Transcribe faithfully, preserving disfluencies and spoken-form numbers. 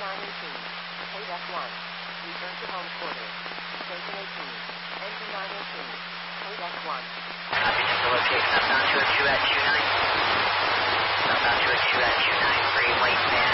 nine eighteen. eight F one. Return to home quarters. Station eighteen. Engine nine eighteen. eight F one. Copy, just to locate southbound two oh two at two nine. Southbound two oh two at two nine, free white man.